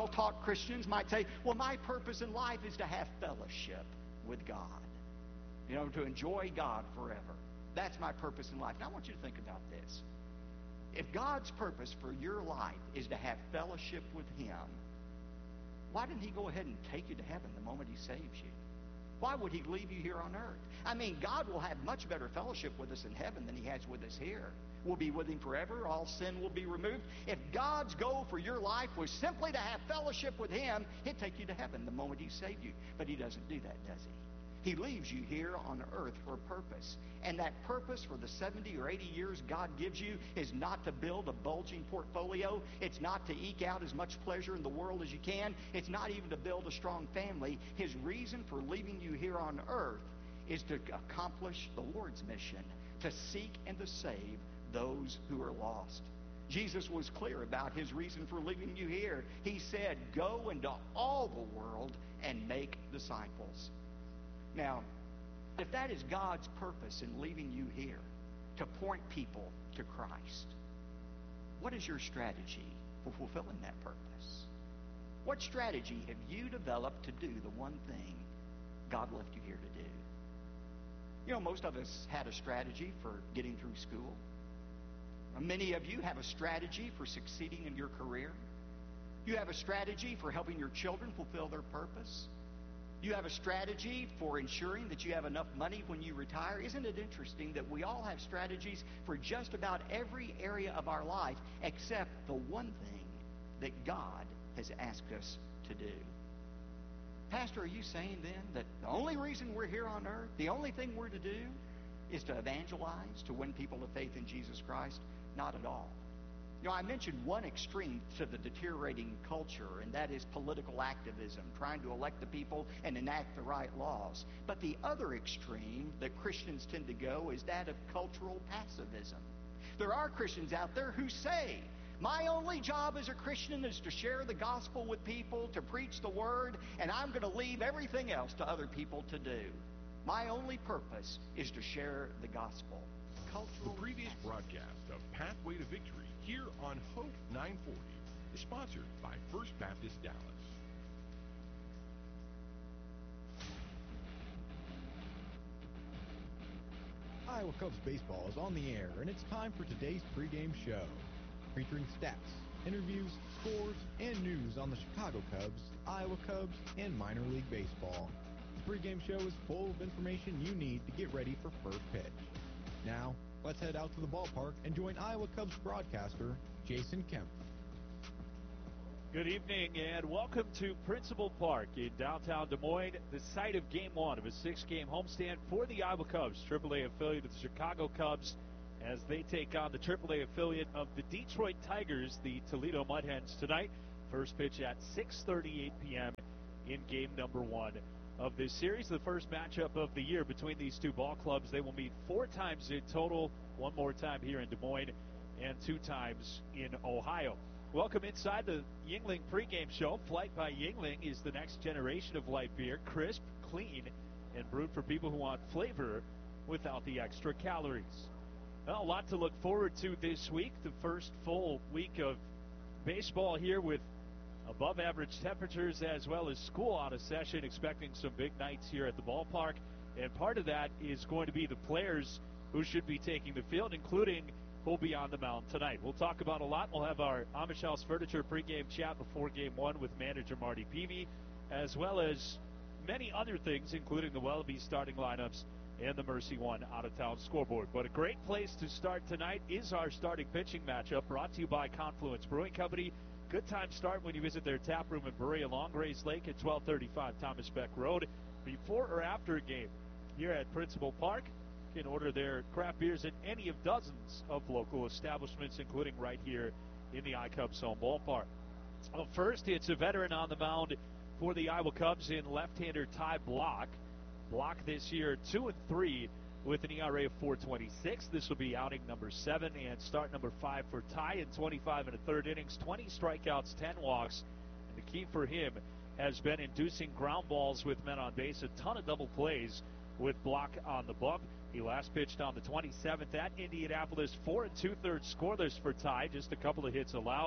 self-taught Christians might say, well, my purpose in life is to have fellowship with God. To enjoy God forever. That's my purpose in life. Now I want you to think about this. If God's purpose for your life is to have fellowship with Him, why didn't He go ahead and take you to heaven the moment He saves you? Why would He leave you here on earth? I mean, God will have much better fellowship with us in heaven than He has with us here. We'll be with Him forever. All sin will be removed. If God's goal for your life was simply to have fellowship with Him, He'd take you to heaven the moment He saved you. But He doesn't do that, does He? He leaves you here on earth for a purpose. And that purpose for the 70 or 80 years God gives you is not to build a bulging portfolio. It's not to eke out as much pleasure in the world as you can. It's not even to build a strong family. His reason for leaving you here on earth is to accomplish the Lord's mission, to seek and to save those who are lost. Jesus was clear about His reason for leaving you here. He said, go into all the world and make disciples. Now, if that is God's purpose in leaving you here, to point people to Christ, what is your strategy for fulfilling that purpose? What strategy have you developed to do the one thing God left you here to do? Most of us had a strategy for getting through school. Many of you have a strategy for succeeding in your career. You have a strategy for helping your children fulfill their purpose. You have a strategy for ensuring that you have enough money when you retire. Isn't it interesting that we all have strategies for just about every area of our life except the one thing that God has asked us to do? Pastor, are you saying then that the only reason we're here on earth, the only thing we're to do is to evangelize, to win people to faith in Jesus Christ? Not at all. I mentioned one extreme to the deteriorating culture, and that is political activism, trying to elect the people and enact the right laws. But the other extreme that Christians tend to go is that of cultural passivism. There are Christians out there who say, my only job as a Christian is to share the gospel with people, to preach the word, and I'm going to leave everything else to other people to do. My only purpose is to share the gospel. The previous broadcast of Pathway to Victory here on Hope 940 is sponsored by First Baptist Dallas. Iowa Cubs baseball is on the air, and it's time for today's pregame show, featuring stats, interviews, scores, and news on the Chicago Cubs, Iowa Cubs, and minor league baseball. The pregame show is full of information you need to get ready for first pitch. Now, let's head out to the ballpark and join Iowa Cubs broadcaster Jason Kemp. Good evening and welcome to Principal Park in downtown Des Moines, the site of Game 1 of a 6-game homestand for the Iowa Cubs, AAA affiliate of the Chicago Cubs, as they take on the AAA affiliate of the Detroit Tigers, the Toledo Mud Hens, tonight. First pitch at 6:38 p.m. in game number 1 of this series, the first matchup of the year between these two ball clubs. They will meet 4 times in total, one more time here in Des Moines and 2 times in Ohio. Welcome inside the Yuengling pregame show. Flight by Yuengling is the next generation of light beer, crisp, clean, and brewed for people who want flavor without the extra calories. Well, a lot to look forward to this week, the first full week of baseball here with above average temperatures as well as school out of session, expecting some big nights here at the ballpark. And part of that is going to be the players who should be taking the field, including who'll be on the mound tonight. We'll talk about a lot. We'll have our Amish House Furniture pregame chat before game 1 with manager Marty Peavy, as well as many other things, including the Wellaby starting lineups and the Mercy One out-of-town scoreboard. But a great place to start tonight is our starting pitching matchup, brought to you by Confluence Brewing Company. Good time start when you visit their tap room and brewery along Grace Lake at 1235 Thomas Beck Road. Before or after a game here at Principal Park, you can order their craft beers at any of dozens of local establishments, including right here in the iCubs home ballpark. Well, first, it's a veteran on the mound for the Iowa Cubs in left-hander Ty Blach. Blach this year 2-3 with an ERA of 4.26. This will be outing number 7 and start number 5 for Ty in 25 1/3 innings, 20 strikeouts, 10 walks. And the key for him has been inducing ground balls with men on base, a ton of double plays with Blach on the bump. He last pitched on the 27th at Indianapolis, 4 2/3 scoreless for Ty, just a couple of hits allowed.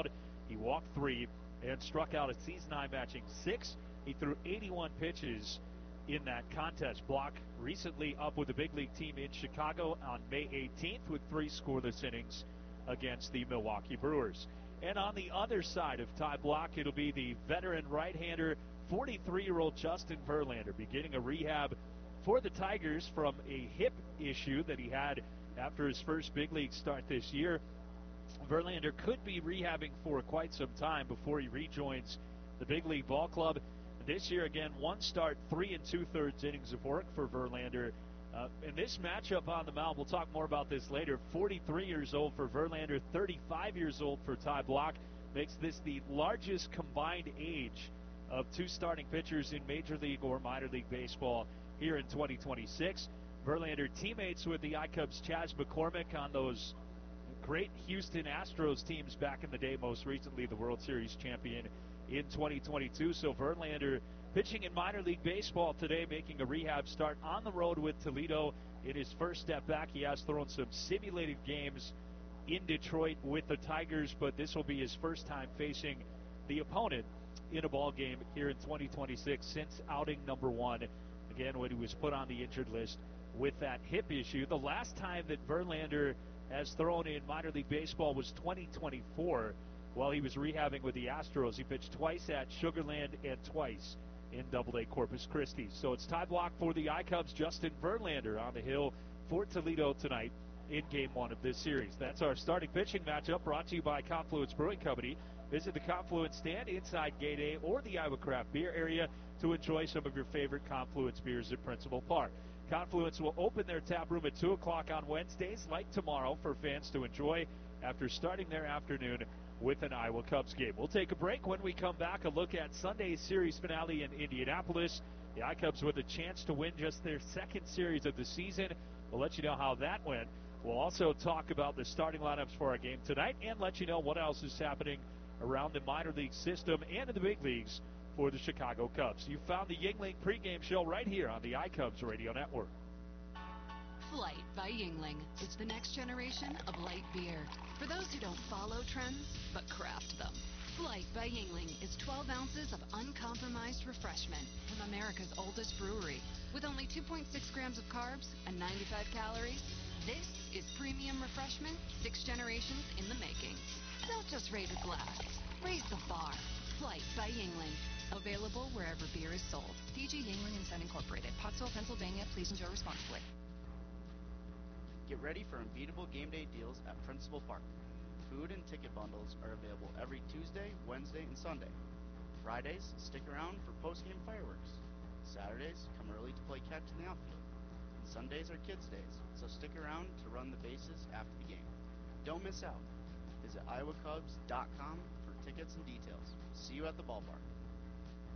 He walked 3 and struck out a season-high matching 6. He threw 81 pitches in that contest. Block recently up with the big league team in Chicago on May 18th with 3 scoreless innings against the Milwaukee Brewers. And on the other side of Ty Block, it'll be the veteran right-hander, 43-year-old Justin Verlander, beginning a rehab for the Tigers from a hip issue that he had after his first big league start this year. Verlander could be rehabbing for quite some time before he rejoins the big league ball club. This year, again, 1 start, 3 2/3 innings of work for Verlander. In this matchup on the mound, we'll talk more about this later. 43 years old for Verlander, 35 years old for Ty Block. Makes this the largest combined age of 2 starting pitchers in Major League or Minor League Baseball here in 2026. Verlander teammates with the iCubs' Chas McCormick on those great Houston Astros teams back in the day, most recently the World Series champion in 2022. So Verlander pitching in minor league baseball today, making a rehab start on the road with Toledo in his first step back. He has thrown some simulated games in Detroit with the Tigers, but this will be his first time facing the opponent in a ball game here in 2026 since outing number 1, again, when he was put on the injured list with that hip issue. The last time that Verlander has thrown in minor league baseball was 2024 while he was rehabbing with the Astros. He pitched twice at Sugar Land and twice in Double-A Corpus Christi. So it's Ty Block for the iCubs, Justin Verlander on the hill for Toledo tonight in Game 1 of this series. That's our starting pitching matchup, brought to you by Confluence Brewing Company. Visit the Confluence stand inside Gate A or the Iowa Craft Beer area to enjoy some of your favorite Confluence beers at Principal Park. Confluence will open their tap room at 2 o'clock on Wednesdays, like tomorrow, for fans to enjoy after starting their afternoon with an Iowa Cubs game. We'll take a break. When we come back, a look at Sunday's series finale in Indianapolis. The iCubs with a chance to win just their second series of the season. We'll let you know how that went. We'll also talk about the starting lineups for our game tonight and let you know what else is happening around the minor league system and in the big leagues for the Chicago Cubs. You found the Yuengling pregame show right here on the iCubs Radio Network. Flight by Yuengling. It's the next generation of light beer. For those who don't follow trends, but craft them. Flight by Yuengling is 12 ounces of uncompromised refreshment from America's oldest brewery. With only 2.6 grams of carbs and 95 calories, this is premium refreshment 6 generations in the making. Don't just raise a glass. Raise the bar. Flight by Yuengling. Available wherever beer is sold. DG Yuengling and Son Incorporated. Pottsville, Pennsylvania. Please enjoy responsibly. Get ready for unbeatable game day deals at Principal Park. Food and ticket bundles are available every Tuesday, Wednesday, and Sunday. Fridays, stick around for post-game fireworks. Saturdays, come early to play catch in the outfield. And Sundays are kids' days, so stick around to run the bases after the game. Don't miss out. Visit iowacubs.com for tickets and details. See you at the ballpark.